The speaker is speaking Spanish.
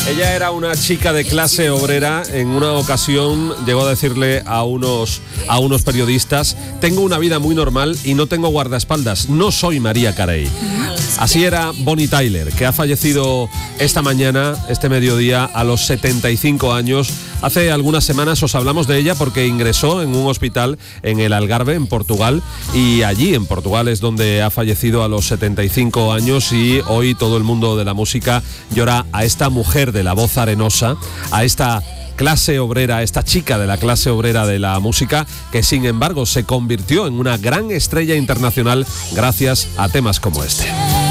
Ella era una chica de clase obrera. En una ocasión llegó a decirle a unos periodistas: tengo una vida muy normal y no tengo guardaespaldas, no soy Mariah Carey. Así era Bonnie Tyler, que ha fallecido esta mañana, este mediodía, a los 75 años. Hace algunas semanas os hablamos de ella porque ingresó en un hospital en el Algarve, en Portugal, y allí en Portugal es donde ha fallecido a los 75 años, y hoy todo el mundo de la música llora a esta mujer de la voz arenosa, a esta clase obrera, esta chica de la clase obrera de la música, que sin embargo se convirtió en una gran estrella internacional gracias a temas como este.